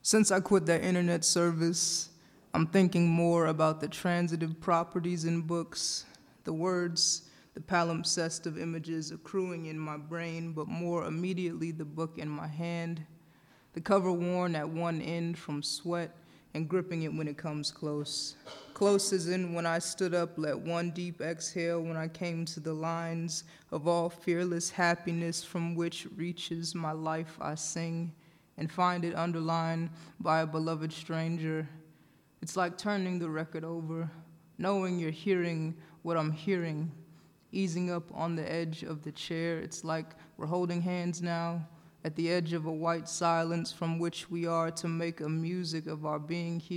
Since I quit that internet service, I'm thinking more about the transitive properties in books, the words, the palimpsest of images accruing in my brain, but more immediately the book in my hand, the cover worn at one end from sweat and gripping it when it comes close. Close as in when I stood up, let one deep exhale when I came to the lines of all fearless happiness from which reaches my life I sing, and find it underlined by a beloved stranger. It's like turning the record over, knowing you're hearing what I'm hearing, easing up on the edge of the chair. It's like we're holding hands now at the edge of a white silence from which we are to make a music of our being here.